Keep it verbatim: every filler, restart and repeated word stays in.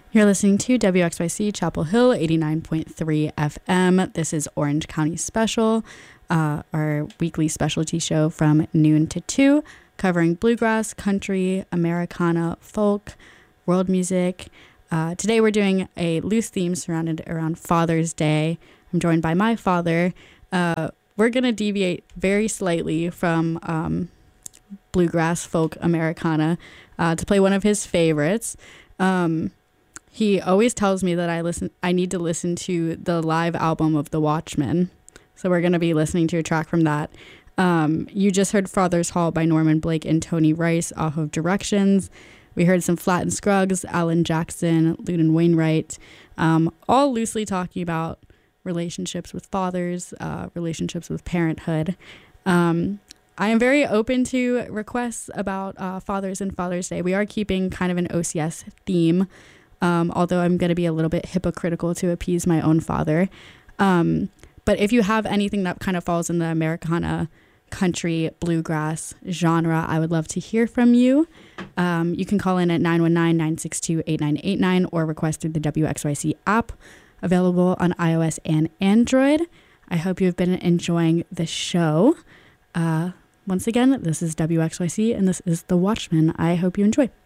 You're listening to W X Y C Chapel Hill eighty-nine point three F M. This is Orange County Special, uh, our weekly specialty show from noon to two, covering bluegrass, country, Americana, folk, world music. Uh, today we're doing a loose theme surrounded around Father's Day. I'm joined by my father. Uh, we're going to deviate very slightly from um, bluegrass, folk, Americana uh, to play one of his favorites. Um, he always tells me that I listen. I need to listen to the live album of The Watchmen. So we're going to be listening to a track from that. Um, you just heard Father's Hall by Norman Blake and Tony Rice off of Directions. We heard some Flatt and Scruggs, Alan Jackson, Loudon Wainwright, um, all loosely talking about relationships with fathers, uh, relationships with parenthood. Um, I am very open to requests about uh, fathers and Father's Day. We are keeping kind of an O C S theme, um, although I'm going to be a little bit hypocritical to appease my own father. Um, but if you have anything that kind of falls in the Americana, country, bluegrass genre, I would love to hear from you. Um, you can call in at nine one nine, nine six two, eight nine eight nine or request through the W X Y C app, available on iOS and Android. I hope you've been enjoying the show. Uh, once again, this is W X Y C and this is The Watchmen. I hope you enjoy.